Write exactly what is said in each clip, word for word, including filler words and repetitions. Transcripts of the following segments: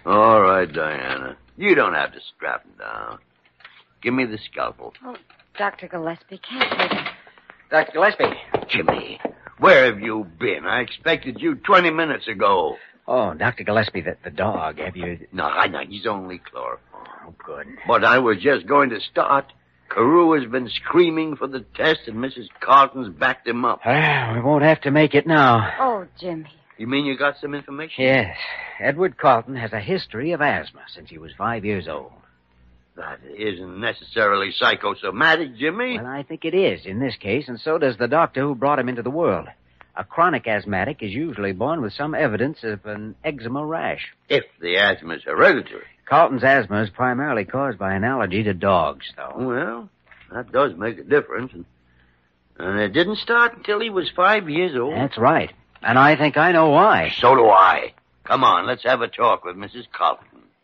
All right, Diana. You don't have to strap him down. Give me the scalpel. Oh, Doctor Gillespie, can't you... Doctor Gillespie. Jimmy, where have you been? I expected you twenty minutes ago. Oh, Doctor Gillespie, the, the dog, have you... No, I know. He's only chloroform. Oh, good. But I was just going to start. Carew has been screaming for the test, and Missus Carlton's backed him up. Well, we won't have to make it now. Oh, Jimmy. You mean you got some information? Yes. Edward Carlton has a history of asthma since he was five years old. That isn't necessarily psychosomatic, Jimmy. Well, I think it is in this case, and so does the doctor who brought him into the world. A chronic asthmatic is usually born with some evidence of an eczema rash. If the asthma is hereditary. Carlton's asthma is primarily caused by an allergy to dogs, though. Well, that does make a difference. And, and it didn't start until he was five years old. That's right. And I think I know why. So do I. Come on, let's have a talk with Missus Carlton.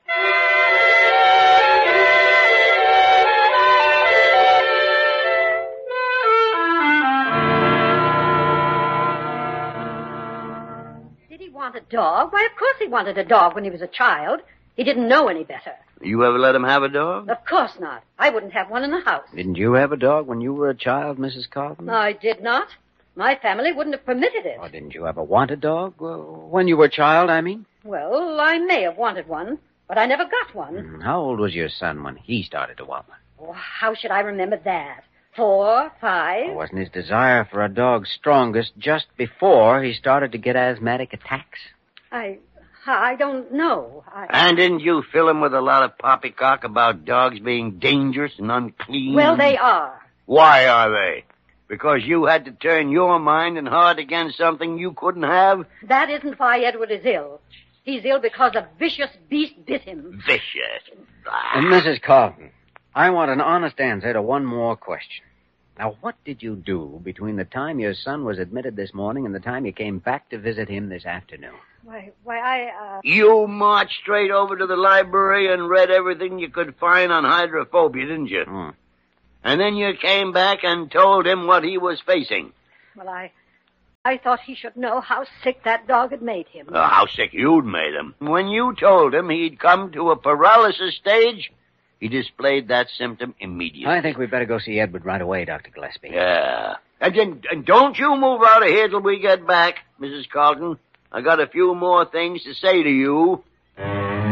Did he want a dog? Why, of course he wanted a dog when he was a child. He didn't know any better. You ever let him have a dog? Of course not. I wouldn't have one in the house. Didn't you have a dog when you were a child, Missus Carlton? I did not. My family wouldn't have permitted it. Or didn't you ever want a dog? Well, when you were a child, I mean? Well, I may have wanted one, but I never got one. Mm, how old was your son when he started to want one? Oh, how should I remember that? Four, five? Or wasn't his desire for a dog strongest just before he started to get asthmatic attacks? I... I don't know. I... And didn't you fill him with a lot of poppycock about dogs being dangerous and unclean? Well, they are. Why are they? Because you had to turn your mind and heart against something you couldn't have? That isn't why Edward is ill. He's ill because a vicious beast bit him. Vicious. And Missus Carlton, I want an honest answer to one more question. Now, what did you do between the time your son was admitted this morning and the time you came back to visit him this afternoon? Why, why, I, uh... You marched straight over to the library and read everything you could find on hydrophobia, didn't you? Hmm. And then you came back and told him what he was facing. Well, I... I thought he should know how sick that dog had made him. Uh, how sick you'd made him. When you told him he'd come to a paralysis stage, he displayed that symptom immediately. I think we'd better go see Edward right away, Doctor Gillespie. Yeah. And, then, and don't you move out of here till we get back, Missus Carlton. I got a few more things to say to you.